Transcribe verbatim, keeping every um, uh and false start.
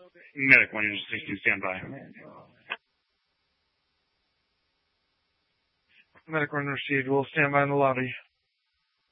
Medic one sixty, stand by. Medic one received. We'll stand by in the lobby.